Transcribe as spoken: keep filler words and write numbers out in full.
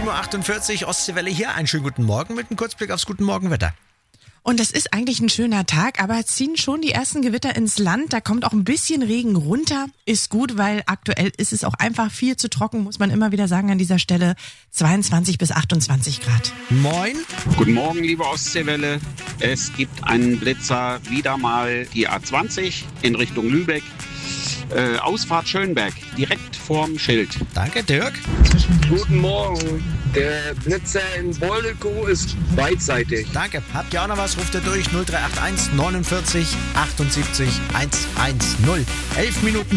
Uhr achtundvierzig, Ostseewelle hier. Einen schönen guten Morgen mit einem Kurzblick aufs Guten Morgenwetter. Und das ist eigentlich ein schöner Tag, aber ziehen schon die ersten Gewitter ins Land. Da kommt auch ein bisschen Regen runter. Ist gut, weil aktuell ist es auch einfach viel zu trocken, muss man immer wieder sagen an dieser Stelle. zweiundzwanzig bis achtundzwanzig Grad. Moin. Guten Morgen, liebe Ostseewelle. Es gibt einen Blitzer, wieder mal die A zwanzig in Richtung Lübeck. Äh, Ausfahrt Schönberg, direkt vorm Schild. Danke, Dirk. Guten Morgen. Der Blitzer in Boldekow ist beidseitig. Danke. Habt ihr auch noch was? Ruft ihr durch null drei acht eins neunundvierzig achtundsiebzig hundertzehn. Elf Minuten